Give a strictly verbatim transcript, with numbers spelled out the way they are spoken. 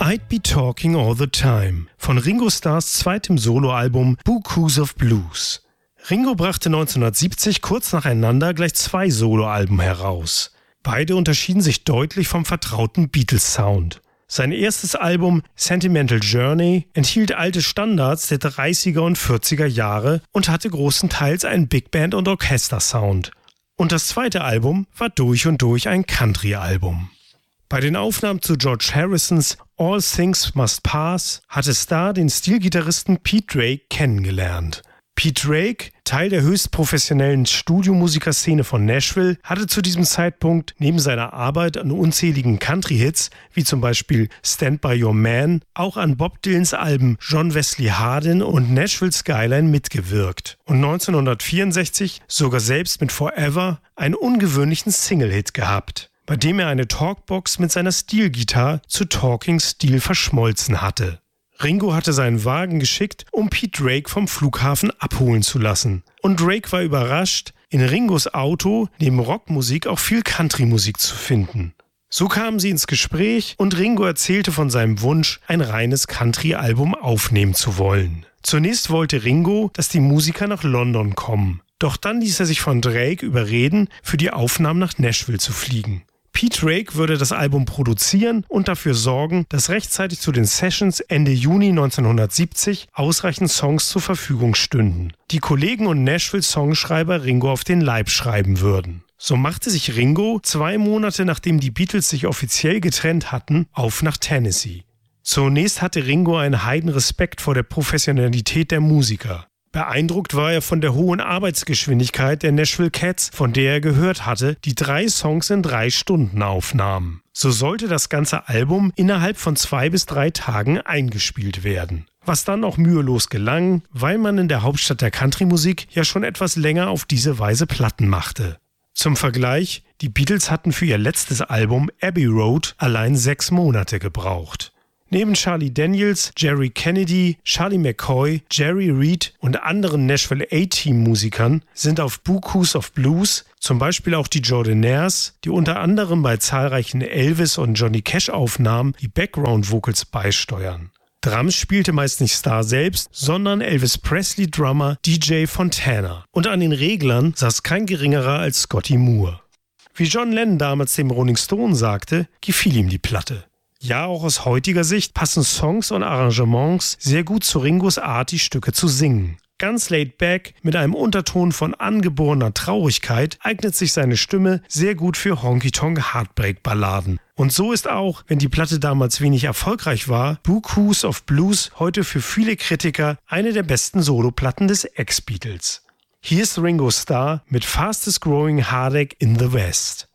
I'd Be Talking All the Time von Ringo Starrs zweitem Soloalbum Bukus of Blues. Ringo brachte neunzehnhundertsiebzig kurz nacheinander gleich zwei Soloalben heraus. Beide unterschieden sich deutlich vom vertrauten Beatles-Sound. Sein erstes Album Sentimental Journey enthielt alte Standards der dreißiger und vierziger Jahre und hatte großenteils einen Big Band- und Orchester-Sound. Und das zweite Album war durch und durch ein Country-Album. Bei den Aufnahmen zu George Harrisons All Things Must Pass hatte Starr den Stilgitarristen Pete Drake kennengelernt. Pete Drake, Teil der höchst professionellen Studiomusikerszene von Nashville, hatte zu diesem Zeitpunkt neben seiner Arbeit an unzähligen Country-Hits, wie zum Beispiel Stand By Your Man, auch an Bob Dylans Alben John Wesley Hardin und Nashville Skyline mitgewirkt und neunzehnhundertvierundsechzig sogar selbst mit Forever einen ungewöhnlichen Single-Hit gehabt, bei dem er eine Talkbox mit seiner Stilgitarre zu Talking Steel verschmolzen hatte. Ringo hatte seinen Wagen geschickt, um Pete Drake vom Flughafen abholen zu lassen. Und Drake war überrascht, in Ringos Auto neben Rockmusik auch viel Countrymusik zu finden. So kamen sie ins Gespräch und Ringo erzählte von seinem Wunsch, ein reines Country-Album aufnehmen zu wollen. Zunächst wollte Ringo, dass die Musiker nach London kommen. Doch dann ließ er sich von Drake überreden, für die Aufnahmen nach Nashville zu fliegen. Pete Drake würde das Album produzieren und dafür sorgen, dass rechtzeitig zu den Sessions Ende Juni neunzehnhundertsiebzig ausreichend Songs zur Verfügung stünden, die Kollegen und Nashville-Songschreiber Ringo auf den Leib schreiben würden. So machte sich Ringo, zwei Monate nachdem die Beatles sich offiziell getrennt hatten, auf nach Tennessee. Zunächst hatte Ringo einen Heidenrespekt vor der Professionalität der Musiker. Beeindruckt war er von der hohen Arbeitsgeschwindigkeit der Nashville Cats, von der er gehört hatte, die drei Songs in drei Stunden aufnahmen. So sollte das ganze Album innerhalb von zwei bis drei Tagen eingespielt werden. Was dann auch mühelos gelang, weil man in der Hauptstadt der Countrymusik ja schon etwas länger auf diese Weise Platten machte. Zum Vergleich, die Beatles hatten für ihr letztes Album Abbey Road allein sechs Monate gebraucht. Neben Charlie Daniels, Jerry Kennedy, Charlie McCoy, Jerry Reed und anderen Nashville A-Team-Musikern sind auf Bukus of Blues zum Beispiel auch die Jordanaires, die unter anderem bei zahlreichen Elvis- und Johnny Cash-Aufnahmen die Background-Vocals beisteuern. Drums spielte meist nicht Starr selbst, sondern Elvis Presley-Drummer D J Fontana. Und an den Reglern saß kein geringerer als Scotty Moore. Wie John Lennon damals dem Rolling Stone sagte, gefiel ihm die Platte. Ja, auch aus heutiger Sicht passen Songs und Arrangements sehr gut zu Ringos Art, die Stücke zu singen. Ganz laid back, mit einem Unterton von angeborener Traurigkeit, eignet sich seine Stimme sehr gut für Honky-Tonk-Heartbreak-Balladen. Und so ist auch, wenn die Platte damals wenig erfolgreich war, Bukus of Blues heute für viele Kritiker eine der besten Soloplatten des Ex-Beatles. Hier ist Ringo Starr mit Fastest Growing Heartache in the West.